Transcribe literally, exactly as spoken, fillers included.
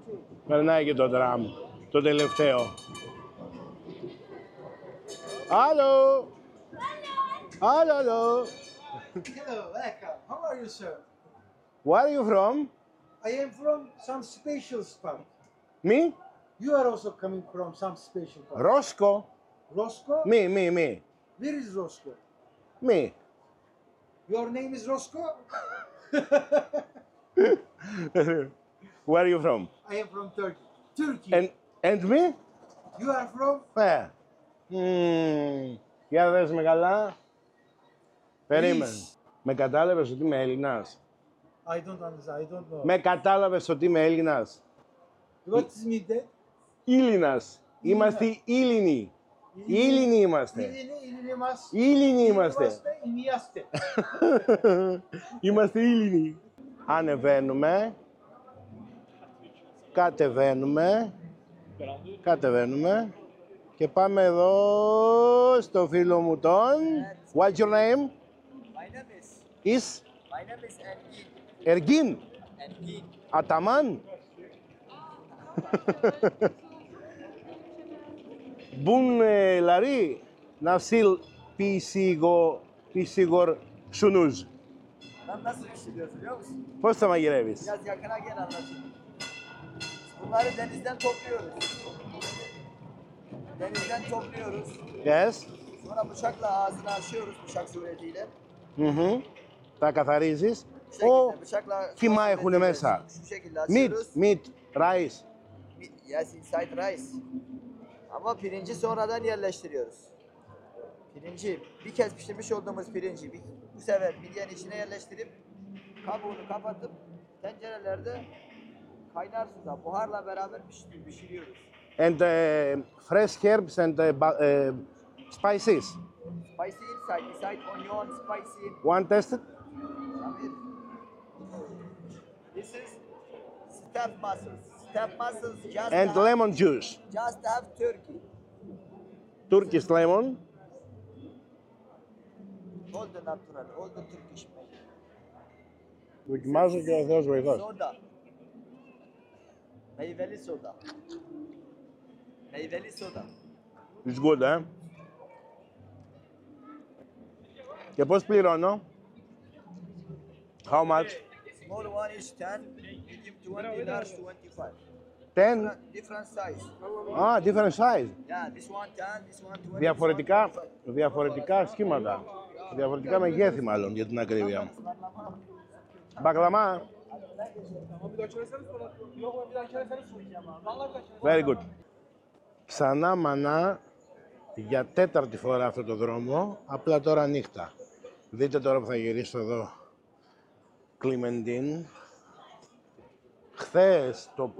Περνάει και το τραμ, το τελευταίο. Hello. Hello. Hello. Hello, Eka. How are you, sir? Where are you from? I am from some special spot. Me? You are also coming from some special spot. Roscoe. Roscoe? Me, me, me. Where is Roscoe? Me. Your name is Roscoe? Where are you from? I am from Turkey. Turkey. And, and me? You are from? Ε. Mm. Για δες με καλά. Περίμενε. Με κατάλαβες ότι είμαι Έλληνας? I don't understand. I don't know. Με κατάλαβες ότι είμαι Έλληνας? What is mean that? Ήλινας. Είμαστε Ήλινοι. Ήλινοι είμαστε. İlini, ilini mas. Ήλινοι είμαστε. İniaste. Είμαστε Ήλινοι. Ανεβαίνουμε. Κατεβαίνουμε. Κατεβαίνουμε. Και πάμε εδώ στο φίλο μου τον. What's your name? My name is Is My name is Engin. Ergin. Engin. Ataman. Bunları nasıl pisigo, pisigor sunuz? Ben nasıl pişiriyoruz biliyor musun? Πώς θα μαγειρεύεις? Biraz yakına gel anlatayım. Bunları denizden topluyoruz. Denizden topluyoruz. Yes. Sonra bıçakla ağzını açıyoruz bıçak suretiyle. Mhm. Τα καθαρίζεις. Bu şekilde Ο bıçakla kima suretiyle έχουν μέσα? Şu şekilde Meat, açıyoruz. meat, rice. Yes, inside rice. Ama pirinci sonradan yerleştiriyoruz. Pirinci, bir kez pişirmiş olduğumuz pirinci bir, bu sefer midyenin içine yerleştirip kabuğunu kapatıp tencerelerde kaynar suda buharla beraber piş- pişiriyoruz. And uh, fresh herbs and uh, ba- uh, spices. Spicy inside, inside onion, spicy. One tested? Samir. This is step mussels. Step mussels just And have, lemon juice. just have Turkey. Turkish lemon. All the natural, all the Turkish made. Δοκιμάζω και ο Θεός βοηθός. Soda. Meyveli soda. Meyveli soda. It's good, eh? Και πώς πληρώνω? How much? Small one is ten, medium twenty, large twenty-five. ten? Different, different size. Ah, different size. Yeah, this one ten, this one twenty. Διαφορετικά, διαφορετικά σχήματα. Διαφορετικά μεγέθη μάλλον για την ακρίβεια. Μπαγλαμά. Very good. Ξανά μανά για τέταρτη φορά αυτό το δρόμο, απλά τώρα νύχτα. Δείτε τώρα που θα γυρίσω εδώ. Κλιμεντίν. Χθες το